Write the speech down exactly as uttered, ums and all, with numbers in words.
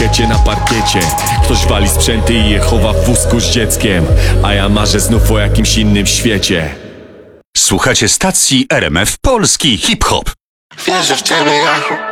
duecie na parkiecie. Ktoś wali sprzęty i je chowa w wózku z dzieckiem, a ja marzę znów o jakimś innym świecie. Słuchacie stacji R M F Polski Hip Hop. Wierzę w ciebie, Jachu.